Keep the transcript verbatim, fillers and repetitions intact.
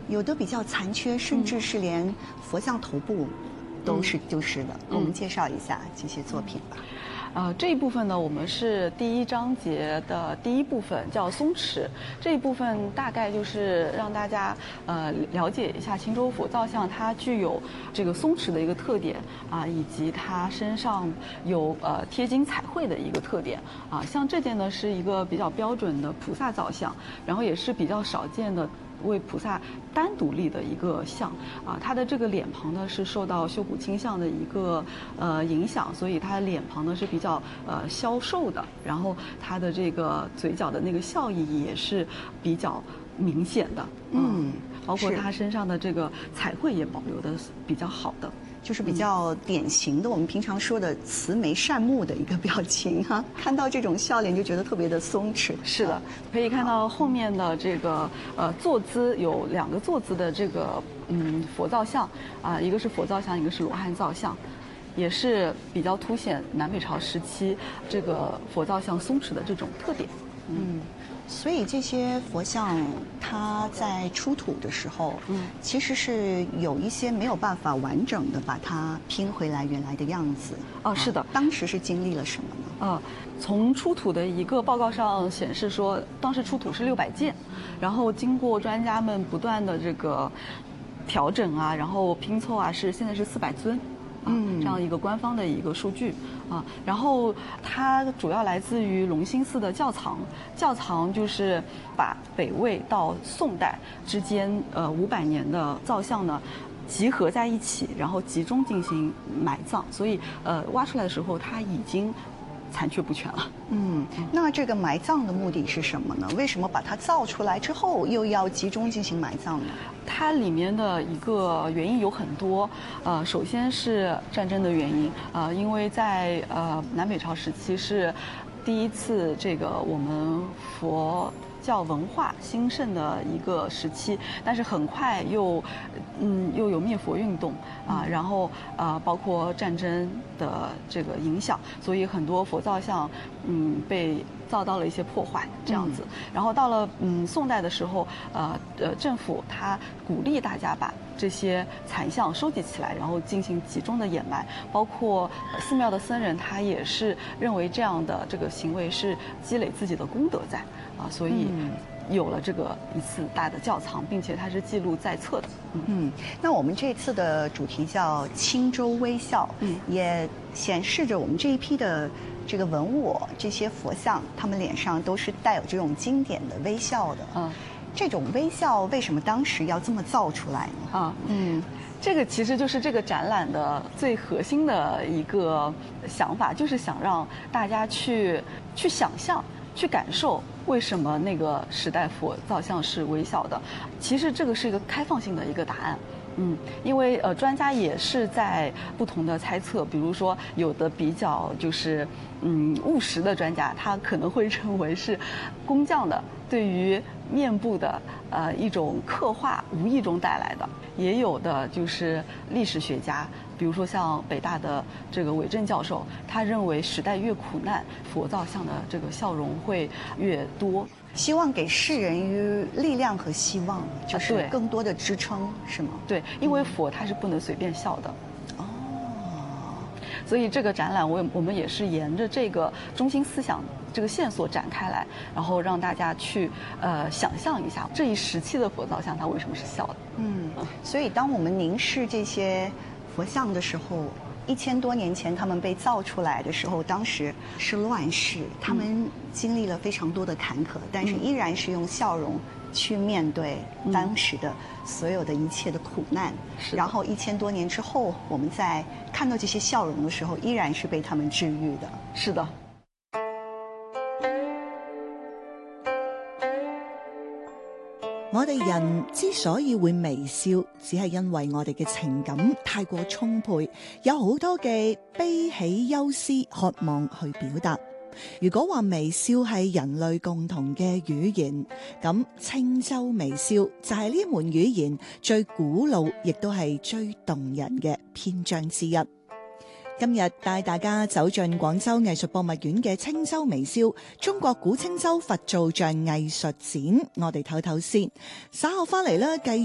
有的比较残缺，甚至是连佛像头部都是丢失的。 嗯、 我们介绍一下这些作品吧。 呃，这一部分呢，我们是第一章节的第一部分，叫松池。这一部分大概就是让大家呃了解一下青州佛造像它具有这个松池的一个特点啊，以及它身上有呃贴金彩绘的一个特点啊。像这件呢是一个比较标准的菩萨造像，然后也是比较少见的为菩萨单独立的一个像啊，它的这个脸庞呢是受到修补倾向的一个呃影响，所以它的脸庞呢是比较呃消瘦的，然后它的这个嘴角的那个笑意也是比较明显的，嗯，包括它身上的这个彩绘也保留的比较好的。 就是比较典型的，我们平常说的慈眉善目的一个表情哈、啊，看到这种笑脸就觉得特别的松弛。 是的，可以看到后面的这个呃坐姿有两个坐姿的这个嗯佛造像啊、呃，一个是佛造像，一个是罗汉造像，也是比较凸显南北朝时期这个佛造像松弛的这种特点。 嗯。所以这些佛像，它在出土的时候，嗯，其实是有一些没有办法完整的把它拼回来原来的样子。 哦，是的。 当时是经历了什么呢？ 呃，从出土的一个报告上显示说，当时出土是六百件，然后经过专家们不断的这个调整啊，然后拼凑啊，是现在是四百尊。嗯，这样一个官方的一个数据啊，然后它主要来自于隆兴寺的窖藏，窖藏就是把北魏到宋代之间呃五百年的造像呢集合在一起，然后集中进行埋葬，所以呃挖出来的时候它已经残缺不全了。 嗯，那这个埋葬的目的是什么呢？为什么把它造出来之后又要集中进行埋葬呢？ 它里面的一个原因有很多，呃，首先是战争的原因，呃，因为在呃南北朝时期是第一次这个我们佛教文化兴盛的一个时期，但是很快又，嗯，又有灭佛运动啊，然后啊，包括战争的这个影响，所以很多佛造像，嗯，被遭到了一些破坏，这样子。然后到了嗯宋代的时候，呃呃，政府他鼓励大家把这些残像收集起来，然后进行集中的掩埋，包括寺庙的僧人他也是认为这样的这个行为是积累自己的功德在啊，所以有了这个一次大的窖藏，并且它是记录在册的。嗯， 嗯，那我们这次的主题叫青州微笑，嗯，也显示着我们这一批的这个文物，这些佛像，他们脸上都是带有这种经典的微笑的。嗯，这种微笑为什么当时要这么造出来呢？ 啊，嗯。这个其实就是这个展览的最核心的一个想法，就是想让大家去去想象、去感受为什么那个时代佛造像是微笑的。其实这个是一个开放性的一个答案。嗯，因为呃，专家也是在不同的猜测，比如说有的比较就是嗯务实的专家，他可能会认为是工匠的对于面部的呃一种刻画无意中带来的，也有的就是历史学家，比如说像北大的这个韦正教授，他认为时代越苦难，佛造像的这个笑容会越多。 希望给世人于力量和希望，就是更多的支撑，是吗？ 对，因为佛它是不能随便笑的。哦，所以这个展览，我我们也是沿着这个中心思想这个线索展开来，然后让大家去呃想象一下这一时期的佛造像它为什么是笑的。 嗯，所以当我们凝视这些佛像的时候，一千多年前他们被造出来的时候，当时是乱世，他们经历了非常多的坎坷，但是依然是用笑容去面对当时的所有的一切的苦难。然后一千多年之后，我们在看到这些笑容的时候，依然是被他们治愈的。 是的。 我哋人之所以會微笑，只係因為我哋嘅情感太過充沛，有好多嘅悲喜憂思渴望去表達。如果話微笑係人類共同嘅語言，咁青州微笑就係呢門語言最古老，亦都係最動人嘅篇章之一。今日帶大家走進廣州藝術博物院嘅青州微笑中國古青州佛造像藝術展，我哋唞唞先，稍後翻嚟咧繼